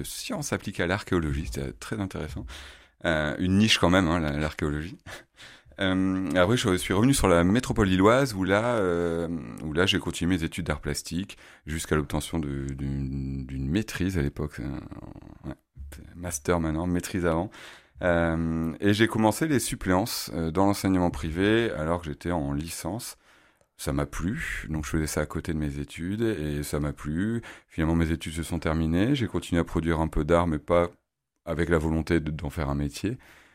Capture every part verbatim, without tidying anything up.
sciences appliquées à l'archéologie, c'était très intéressant. Euh, une niche quand même, hein, l'archéologie. Euh, après, je suis revenu sur la métropole lilloise où là, euh, où là, j'ai continué mes études d'art plastique jusqu'à l'obtention de, d'une, d'une maîtrise à l'époque, euh, ouais, master maintenant, maîtrise avant. Euh, et j'ai commencé les suppléances euh, dans l'enseignement privé alors que j'étais en licence. Ça m'a plu, donc je faisais ça à côté de mes études et ça m'a plu. Finalement, mes études se sont terminées. J'ai continué à produire un peu d'art, mais pas avec la volonté de, d'en faire un métier.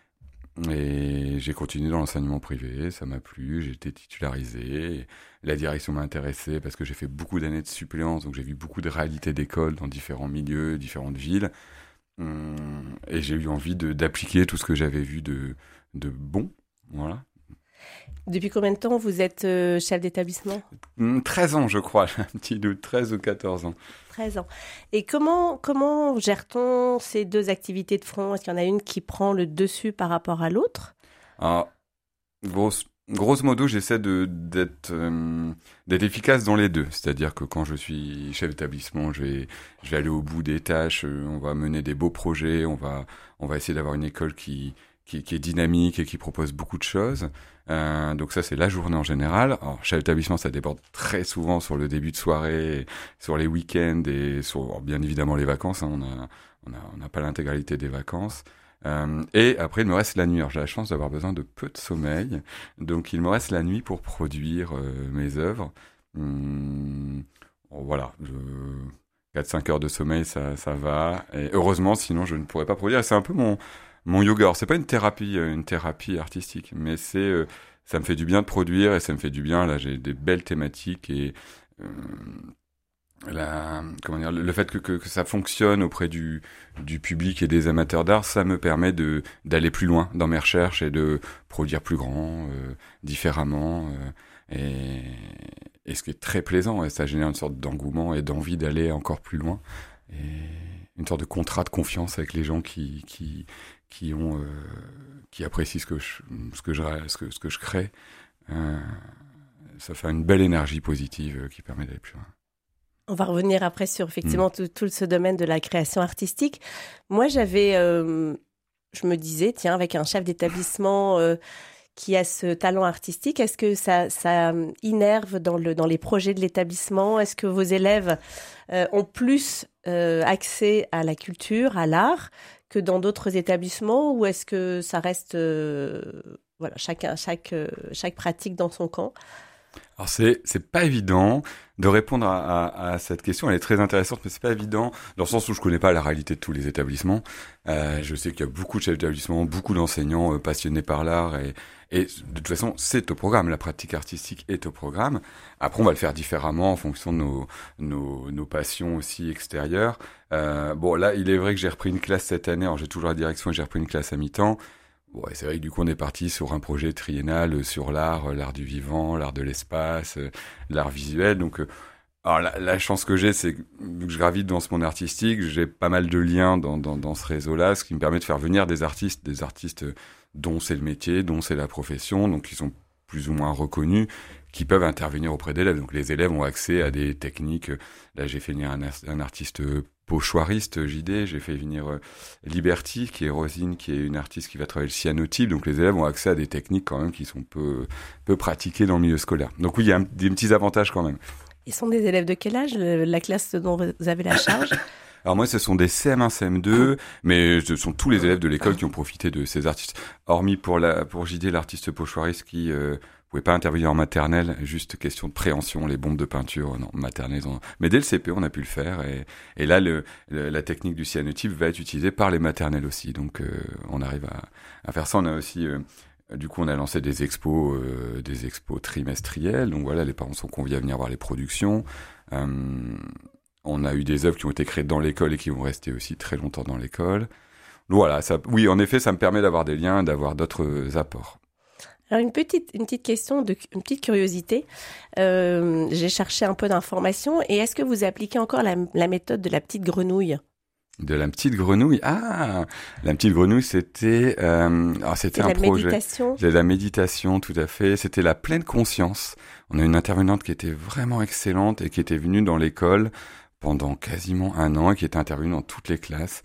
Et j'ai continué dans l'enseignement privé, ça m'a plu, j'ai été titularisé. La direction m'a intéressé parce que j'ai fait beaucoup d'années de suppléance, donc j'ai vu beaucoup de réalités d'école dans différents milieux, différentes villes. Hum, Et j'ai eu envie de, d'appliquer tout ce que j'avais vu de, de bon, voilà. Depuis combien de temps vous êtes euh, chef d'établissement? Hum, treize ans, je crois, j'ai un petit doute, treize ou quatorze ans. treize ans. Et comment, comment gère-t-on ces deux activités de front? Est-ce qu'il y en a une qui prend le dessus par rapport à l'autre? Alors, grosso, grosso modo, j'essaie de, d'être, euh, d'être efficace dans les deux. C'est-à-dire que quand je suis chef d'établissement, je vais, je vais aller au bout des tâches, euh, on va mener des beaux projets, on va, on va essayer d'avoir une école qui, qui, qui est dynamique et qui propose beaucoup de choses. Euh, donc ça, c'est la journée en général. Alors, chef d'établissement, ça déborde très souvent sur le début de soirée, sur les week-ends et sur, alors, bien évidemment, les vacances. Hein, on a, on a, on n'a pas l'intégralité des vacances. Euh, et après, il me reste la nuit. Alors, j'ai la chance d'avoir besoin de peu de sommeil. Donc, il me reste la nuit pour produire euh, mes œuvres. Hum, bon, voilà. Je... quatre cinq heures de sommeil, ça, ça va. Et heureusement, sinon, je ne pourrais pas produire. Et c'est un peu mon, mon yoga. Alors, c'est pas une thérapie, une thérapie artistique, mais c'est, euh, ça me fait du bien de produire et ça me fait du bien. Là, j'ai des belles thématiques et euh, la, comment dire, le fait que, que, que ça fonctionne auprès du, du public et des amateurs d'art, ça me permet de, d'aller plus loin dans mes recherches et de produire plus grand, euh, différemment. Euh, et, et ce qui est très plaisant, et ça génère une sorte d'engouement et d'envie d'aller encore plus loin. Et une sorte de contrat de confiance avec les gens qui, qui, qui, ont, euh, qui apprécient ce que je, ce que je, ce que, ce que je crée. Euh, ça fait une belle énergie positive qui permet d'aller plus loin. On va revenir après sur effectivement mmh. tout, tout ce domaine de la création artistique. Moi, j'avais, euh, je me disais, tiens, avec un chef d'établissement euh, qui a ce talent artistique, est-ce que ça, ça innerve dans, le, dans les projets de l'établissement? Est-ce que vos élèves euh, ont plus euh, accès à la culture, à l'art, que dans d'autres établissements, ou est-ce que ça reste, euh, voilà, chacun, chaque, euh, chaque pratique dans son camp? Alors c'est c'est pas évident de répondre à, à, à cette question. Elle est très intéressante, mais c'est pas évident dans le sens où je connais pas la réalité de tous les établissements. Euh, je sais qu'il y a beaucoup de chefs d'établissement, beaucoup d'enseignants euh, passionnés par l'art et, et de toute façon c'est au programme. La pratique artistique est au programme. Après on va le faire différemment en fonction de nos nos, nos passions aussi extérieures. Euh, bon là il est vrai que j'ai repris une classe cette année. Alors j'ai toujours la direction et j'ai repris une classe à mi-temps. Ouais, c'est vrai que du coup on est parti sur un projet triennal sur l'art, l'art du vivant, l'art de l'espace, l'art visuel. Donc, euh, alors la, la chance que j'ai, c'est que vu que je gravite dans ce monde artistique, j'ai pas mal de liens dans, dans, dans ce réseau-là, ce qui me permet de faire venir des artistes, des artistes dont c'est le métier, dont c'est la profession, donc qui sont plus ou moins reconnus, qui peuvent intervenir auprès d'élèves. Donc les élèves ont accès à des techniques. Là, j'ai fait venir un, un artiste pochoiriste, J D, j'ai fait venir euh, Liberty, qui est Rosine, qui est une artiste qui va travailler le cyanotype. Donc les élèves ont accès à des techniques quand même qui sont peu, peu pratiquées dans le milieu scolaire. Donc oui, il y a un, des petits avantages quand même. Ils sont des élèves de quel âge, la classe dont vous avez la charge? Alors moi, ce sont des C M un, C M deux, mais ce sont tous les élèves de l'école qui ont profité de ces artistes. Hormis pour la pour J D, l'artiste pochoiriste qui euh, pouvait pas intervenir en maternelle, juste question de préhension, les bombes de peinture, non, maternelle. Non. Mais dès le C P, on a pu le faire. Et, et là, le, le, la technique du cyanotype va être utilisée par les maternelles aussi. Donc, euh, on arrive à, à faire ça. On a aussi... Euh, Du coup, on a lancé des expos, euh, des expos trimestriels. Donc voilà, les parents sont conviés à venir voir les productions. Euh, on a eu des œuvres qui ont été créées dans l'école et qui vont rester aussi très longtemps dans l'école. Donc voilà, ça, oui, en effet, ça me permet d'avoir des liens, d'avoir d'autres apports. Alors une petite, une petite question, de, une petite curiosité. Euh, j'ai cherché un peu d'informations. Et est-ce que vous appliquez encore la, la méthode de la petite grenouille? De la petite grenouille. Ah, la petite grenouille, c'était, euh, alors c'était un la projet. Méditation. C'était la méditation, tout à fait. C'était la pleine conscience. On a une intervenante qui était vraiment excellente et qui était venue dans l'école pendant quasiment un an et qui était intervenu dans toutes les classes.